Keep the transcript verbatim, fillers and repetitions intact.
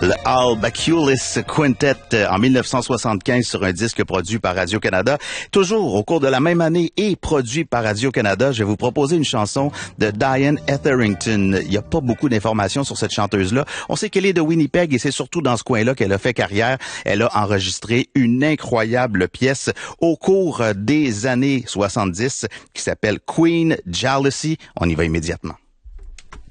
Le Al Baculis Quintet en dix-neuf cent soixante-quinze sur un disque produit par Radio-Canada. Toujours au cours de la même année et produit par Radio-Canada, je vais vous proposer une chanson de Diane Etherington. Il n'y a pas beaucoup d'informations sur cette chanteuse-là. On sait qu'elle est de Winnipeg et c'est surtout dans ce coin-là qu'elle a fait carrière. Elle a enregistré une incroyable pièce au cours des années soixante-dix qui s'appelle Queen Jealousy. On y va immédiatement.